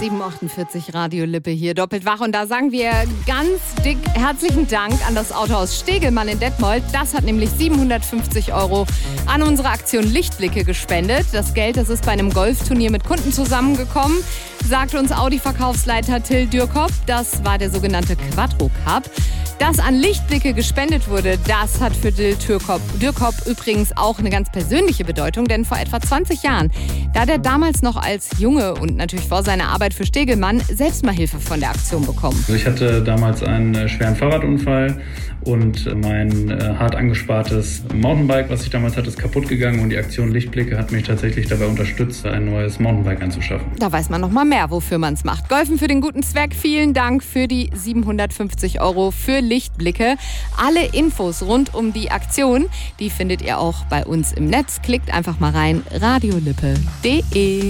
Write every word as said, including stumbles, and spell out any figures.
sieben Uhr achtundvierzig, Radio Lippe hier, doppelt wach. Und da sagen wir ganz dick herzlichen Dank an das Autohaus Stegelmann in Detmold. Das hat nämlich siebenhundertfünfzig Euro an unsere Aktion Lichtblicke gespendet. Das Geld, das ist bei einem Golfturnier mit Kunden zusammengekommen, sagte uns Audi-Verkaufsleiter Till Dürkop. Das war der sogenannte Quattro Cup. Dass an Lichtblicke gespendet wurde, das hat für Till Dürkop, Dürkop übrigens auch eine ganz persönliche Bedeutung, denn vor etwa zwanzig Jahren, da hat er damals noch als Junge und natürlich vor seiner Arbeit für Stegelmann selbst mal Hilfe von der Aktion bekommen. Ich hatte damals einen schweren Fahrradunfall und mein äh, hart angespartes Mountainbike, was ich damals hatte, ist kaputt gegangen und die Aktion Lichtblicke hat mich tatsächlich dabei unterstützt, ein neues Mountainbike anzuschaffen. Da weiß man noch mal mehr, wofür man es macht. Golfen für den guten Zweck. Vielen Dank für die siebenhundertfünfzig Euro für Lichtblicke. Alle Infos rund um die Aktion, die findet ihr auch bei uns im Netz. Klickt einfach mal rein, radiolippe punkt de.